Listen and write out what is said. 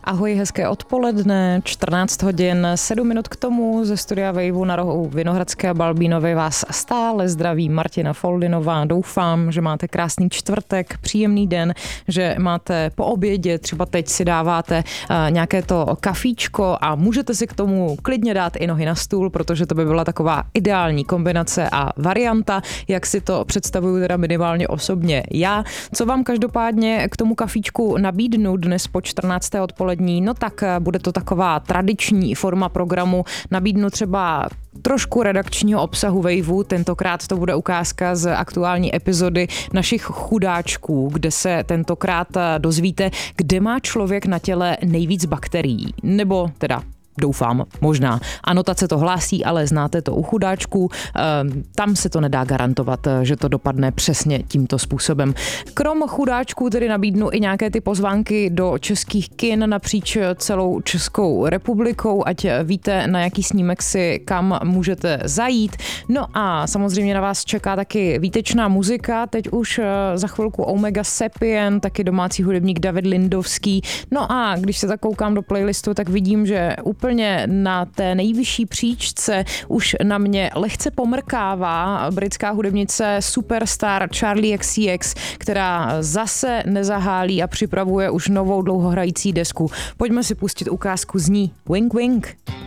Ahoj, hezké odpoledne, 14 hodin, 7 minut k tomu ze studia Waveu na rohu Vinohradské a Balbínovy vás stále zdraví Martina Foldinová. Doufám, že máte krásný čtvrtek, příjemný den, že máte po obědě, třeba teď si dáváte nějaké to kafíčko a můžete si k tomu klidně dát i nohy na stůl, protože to by byla taková ideální kombinace a varianta, jak si to představuju teda minimálně osobně já. Co vám každopádně k tomu kafíčku nabídnu dnes po 14. odpolední, no tak bude to taková tradiční forma programu. Nabídnu třeba trošku redakčního obsahu Waveu, tentokrát to bude ukázka z aktuální epizody našich chudáčků, kde se tentokrát dozvíte, kde má člověk na těle nejvíc bakterií, nebo teda doufám, možná. Anotace to hlásí, ale znáte to u chudáčků. Tam se to nedá garantovat, že to dopadne přesně tímto způsobem. Krom chudáčků tedy nabídnu i nějaké ty pozvánky do českých kin napříč celou Českou republikou, ať víte, na jaký snímek si kam můžete zajít. No a samozřejmě na vás čeká taky výtečná muzika. Teď už za chvilku Omega Sapien, taky domácí hudebník David Lindovský. No a když se tak koukám do playlistu, tak vidím, že úplně na té nejvyšší příčce už na mě lehce pomrkává britská hudebnice superstar Charli XCX, která zase nezahálí a připravuje už novou dlouhohrající desku. Pojďme si pustit ukázku z ní. Wink wink.